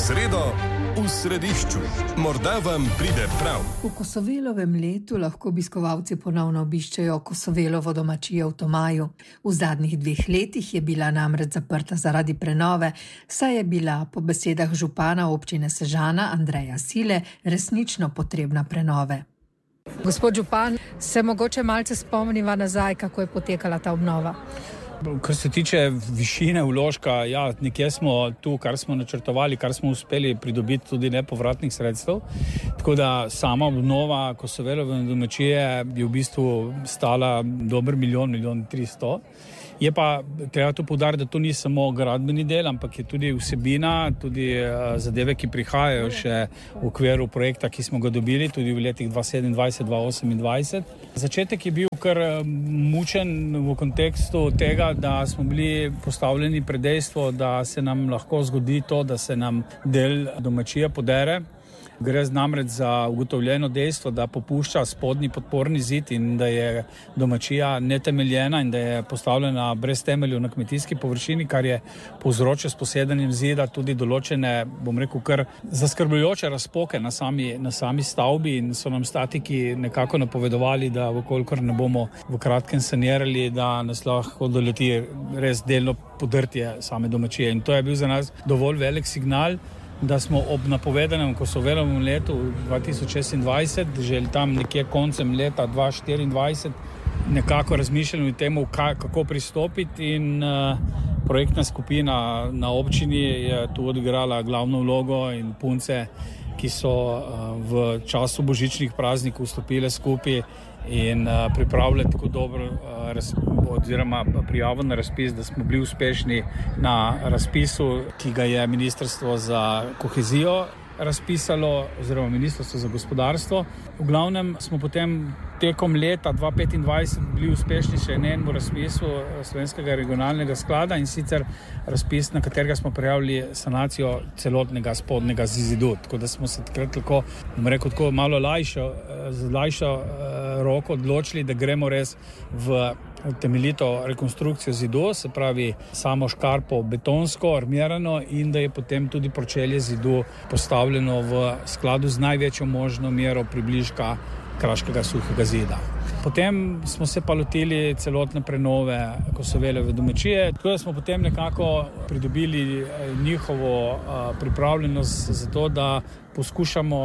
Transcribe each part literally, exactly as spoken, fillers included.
sredo v središču. Morda vam pride prav. V Kosovelovem letu lahko obiskovalci ponovno obiščejo Kosovelovo domačijo v Tomaju. V zadnjih dveh letih je bila namreč zaprta zaradi prenove, saj je bila po besedah župana občine Sežana Andreja Sile resnično potrebna prenove. Gospod župan, se mogoče malce spomniva nazaj, kako je potekala ta obnova? Kar se tiče višine vložka, ja, nekje smo tu, kar smo načrtovali, kar smo uspeli pridobiti tudi nepovratnih sredstev. Tako da sama obnova Kosovelove domačije je v bistvu stala dober milijon, milijon tristo. Je pa treba to poudariti, da to ni samo gradbeni del, ampak je tudi vsebina, tudi zadeve, ki prihajajo še v okviru projekta, ki smo ga dobili tudi v letih dva tisoč sedemindvajset do dva tisoč osemindvajset. Začetek je bil kar mučen v kontekstu tega, da smo bili postavljeni pred dejstvo, da se nam lahko zgodi to, da se nam del domačije podere. Gre namreč za ugotovljeno dejstvo, da popušča spodnji podporni zid in da je domačija netemeljena in da je postavljena brez temelju na kmetijski površini, kar je povzročilo s posedanjem zida tudi določene, bom rekel, kar zaskrbljujoče razpoke na sami, na sami stavbi in so nam statiki nekako napovedovali, da vkolikor ne bomo v kratkem sanirali, da nas lahko doleti res delno podrtje same domačije. In to je bil za nas dovolj velik signal, da smo ob napovedanem Kosovelovem letu dva tisoč šestindvajset, že tam nekje koncem leta dva tisoč štiriindvajset, nekako razmišljali o tem, kako pristopiti in uh, projektna skupina na občini je tu odigrala glavno vlogo in punce, ki so uh, v času božičnih praznikov vstopile skupaj in uh, pripravili tako dobro uh, raz, oziroma prijavo na razpis, da smo bili uspešni na razpisu, ki ga je Ministrstvo za kohezijo razpisalo oziroma Ministrstvo za gospodarstvo. V glavnem smo potem tekom leta dva tisoč petindvajset bili uspešni še na enem razpisu Slovenskega regionalnega sklada in sicer razpis, na katerega smo prijavili sanacijo celotnega spodnjega zidu. Tako da smo se takrat lahko, bom rekel, tako malo lajšo, z lajšo roko odločili, da gremo res v temeljito rekonstrukcijo zidu, se pravi samo škarpo betonsko, armirano in da je potem tudi pročelje zidu postavljeno v skladu z največjo možno mero približka kraškega suhega zida. Potem smo se pa lotili celotne prenove Kosovelove domačije, tako da smo potem nekako pridobili njihovo pripravljenost za to, da poskušamo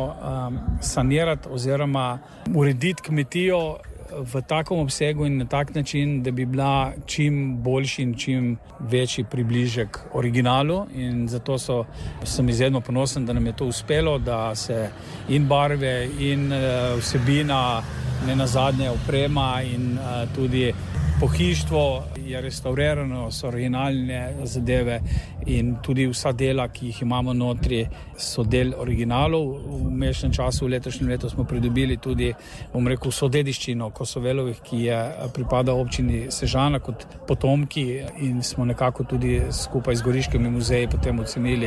sanirati oziroma urediti kmetijo v takom obsegu in na tak način, da bi bila čim boljši in čim večji približek originalu in zato so, sem izredno ponosen, da nam je to uspelo, da se in barve in uh, vsebina, ne nazadnje oprema in uh, tudi pohištvo je restaurirano, so originalne zadeve in tudi vsa dela, ki jih imamo notri, so del originalov. V mešnem času, v letošnjem letu smo pridobili tudi, bom rekel, vso dediščino Kosovelovih, ki je pripada občini Sežana kot potomki in smo nekako tudi skupaj z Goriškimi muzeji potem ocenili,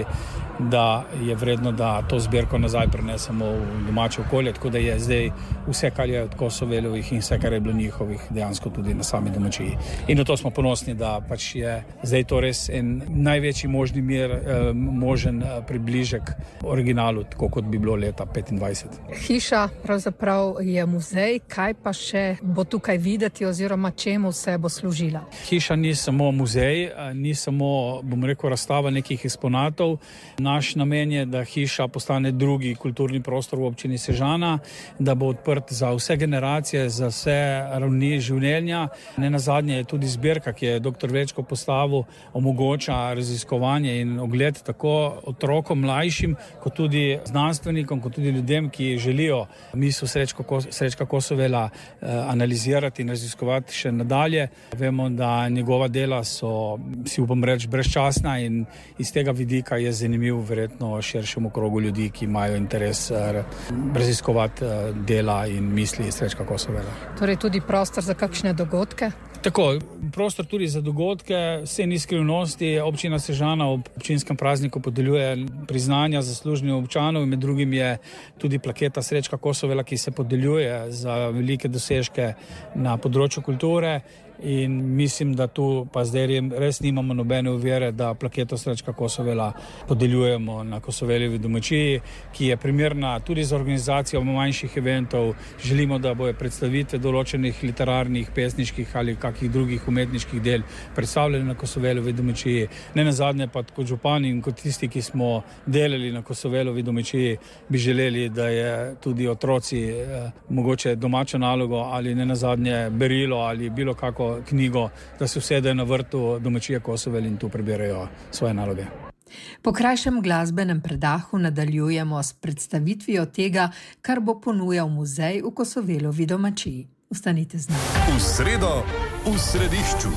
da je vredno, da to zbirko nazaj prenesemo v domače okolje, tako da je zdaj vse, kar je od Kosovelovih in vse, kar je bilo njihovih, dejansko tudi na sami domačiji. In na to smo ponosni, da pač je zdaj to res en največji možni mir, eh, možen eh, približek originalu, tako kot bi bilo leta petindvajset. Hiša pravzaprav je muzej, kaj pa še bo tukaj videti oziroma čemu vse bo služila? Hiša ni samo muzej, ni samo, bom rekel, razstava nekih eksponatov. Naš namen je, da hiša postane drugi kulturni prostor v občini Sežana, da bo odprt za vse generacije, za vse ravni življenja. Ne nazadnje je tudi zbirka, ki je doktor Vrečko postavil, omogoča raziskovanje in ogled tako otrokom, mlajšim, kot tudi znanstvenikom, kot tudi ljudem, ki želijo misel Srečka Kosovela eh, analizirati in raziskovati še nadalje. Vemo, da njegova dela so, si upam reči, brezčasna in iz tega vidika je zanimiv verjetno širšemu krogu ljudi, ki imajo interes eh, raziskovati eh, dela in misli Srečka Kosovela. Torej tudi prostor za kakšne dogodke? Tako, prostor tudi za dogodke, vse ni skrivnosti. Občina Sežana ob občinskem prazniku podeljuje priznanja zaslužnim občanov in med drugim je tudi plaketa Srečka Kosovela, ki se podeljuje za velike dosežke na področju kulture in mislim, da tu pa zdaj res nimamo nobene uvere, da plaketo Srečka Kosovela podeljujemo na Kosoveljevi domačiji, ki je primerna tudi za organizacijo manjših eventov. Želimo, da bojo predstavitve določenih literarnih, pesniških ali kakih drugih umetniških del predstavljeni na Kosoveljevi domačiji. Ne nazadnje pa kot župani in kot tisti, ki smo delali na Kosoveljevi domačiji, bi želeli, da je tudi otroci eh, mogoče domačo nalogo ali ne nazadnje berilo ali bilo kako knjigo, da se usedejo na vrtu domačije Kosovel in tu prebirajo svoje naloge. Po krajšem glasbenem predahu nadaljujemo s predstavitvijo tega, kar bo ponujal muzej v Kosovelovi domačiji. Ostanite z nami. V sredo v središču.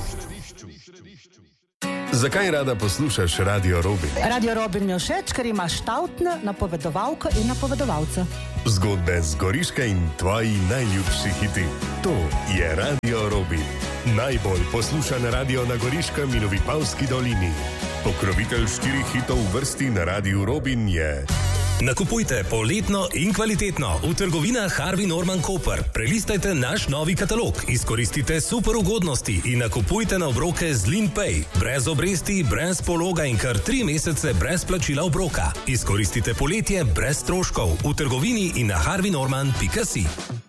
Zakaj rada poslušaš Radio Robin? Radio Robin mi je všeč, ker ima štavtne napovedovalke in napovedovalce. Zgodbe z Goriške in tvoji najljubši hiti. To je Radio Robin. Najbolj poslušan radio na Goriškem in v Vipavski dolini. Pokrovitelj štirih hitov v vrsti na Radiu Robin je... Nakupujte poletno in kvalitetno v trgovinah Harvey Norman Koper. Prelistajte naš novi katalog, izkoristite super ugodnosti in nakupujte na obroke z LeanPay. Brez obresti, brez pologa in kar tri mesece brez plačila obroka. Izkoristite poletje brez stroškov v trgovini in na harvey norman pika si.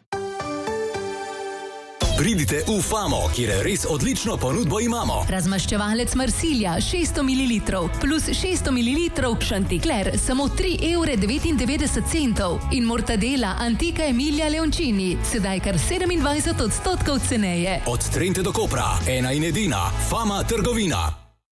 Pridite v Famo, kjer res odlično ponudbo imamo. Razmaščevalec Marsilja šeststo mililitrov plus šeststo mililitrov Chanticleer samo tri evre devetindevetdeset centov in mortadela Antica Emilia Leoncini sedaj kar sedemindvajset odstotkov ceneje. Od Trente do Kopra, ena in edina Fama trgovina.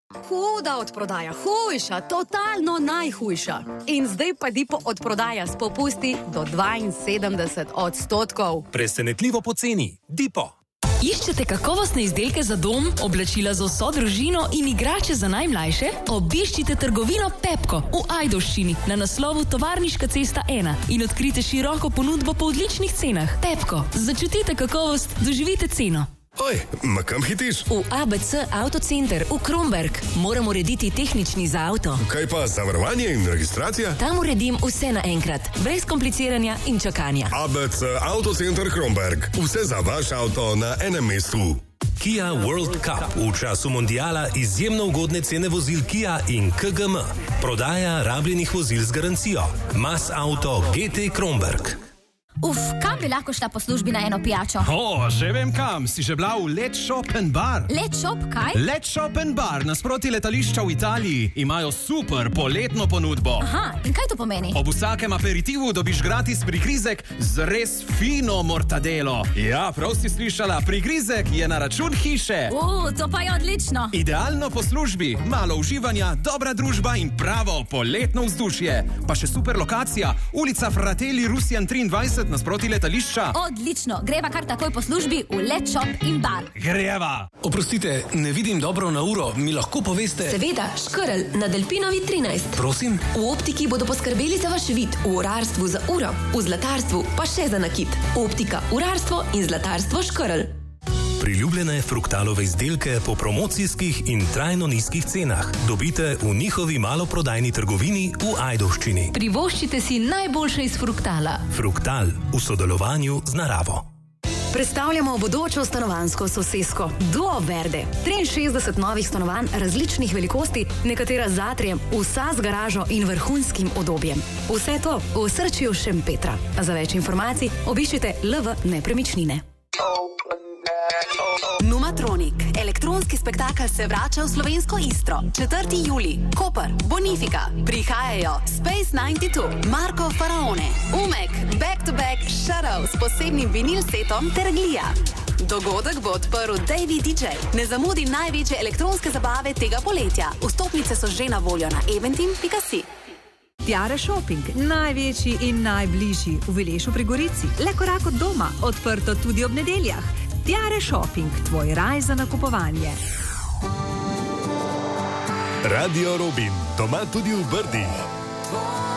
Huda odprodaja, hujša, totalno najhujša. In zdaj pa Dipo odprodaja s popusti do dvainsedemdeset odstotkov. Presenetljivo poceni. Dipo. Iščete kakovostne izdelke za dom, oblačila za vso družino in igrače za najmlajše? Obiščite trgovino Pepko v Ajdovščini na naslovu Tovarniška cesta ena in odkrite široko ponudbo po odličnih cenah. Pepko, začutite kakovost, doživite ceno. Oj, ma kam hitiš? V A B C Autocenter v Kromberg. Moram urediti tehnični za avto. Kaj pa zavarovanje in registracija? Tam uredim vse naenkrat, brez kompliciranja in čakanja. A B C Autocenter Kromberg. Vse za vaš avto na enem mestu. Kia World Cup. V času mondiala izjemno ugodne cene vozil Kia in K G M. Prodaja rabljenih vozil z garancijo. Mas Auto G T Kromberg. Uf, kam bi lahko šla po službi na eno pijačo? O, že vem kam. Si že bila v Let Shop and Bar? Let Shop, kaj? Let Shop and Bar, nasproti letališča v Italiji, imajo super poletno ponudbo. Aha, in kaj to pomeni? Ob vsakem aperitivu dobiš gratis prigrizek z res fino mortadelo. Ja, prav si slišala, prigrizek je na račun hiše. U, to pa je odlično. Idealno po službi, malo uživanja, dobra družba in pravo poletno vzdušje. Pa še super lokacija, ulica Fratelli Rusijan triindvajset nasproti letališča. Odlično, greva kar takoj po službi v Let Shop in Bar. Greva. Oprostite, ne vidim dobro na uro, mi lahko poveste? Seveda, Škrl na Delpinovi trinajst. Prosim? V optiki bodo poskrbeli za vaš vid, v urarstvu za uro, v zlatarstvu pa še za nakit. Optika, urarstvo in zlatarstvo Škrl. Priljubljene fruktalove izdelke po promocijskih in trajno nizkih cenah dobite v njihovi maloprodajni trgovini v Ajdovščini. Privoščite si najboljše iz fruktala. Fruktal v sodelovanju z naravo. Predstavljamo bodočo stanovanjsko sosesko Duo Verde. triinšestdeset novih stanovanj različnih velikosti, nekatera z atrijem, vsa z garažo in vrhunskim udobjem. Vse to v osrčju Šempetra. Za več informacij obiščite L V Nepremičnine. Numatronik. Elektronski spektakel se vrača v slovensko Istro. četrti julij. Koper, Bonifika. Prihajajo Space devetdeset dva, Marko Faraone, Umek, Back to Back, Shadow s posebnim vinil setom ter Glija. Dogodek bo odprl Davey D J. Ne zamudi največje elektronske zabave tega poletja. Vstopnice so že na voljo na eventim pika si. Tiare Shopping, največji in najbližji v Vilešu pri Gorici. Le korak od doma, odprto tudi ob nedeljah. Tiare Shopping, tvoj raj za nakupovanje. Radio Robin, doma tudi v Brdih.